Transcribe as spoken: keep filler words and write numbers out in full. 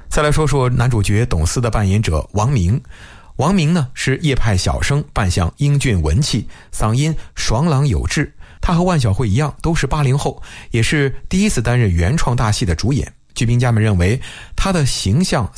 再来说说男主角董思的扮演者王明。王明呢是叶派小生，扮相英俊文气，嗓音爽朗有致。他和万晓慧一样都是八零后，也是第一次担任原创大戏的主演。剧评家们认为他的形象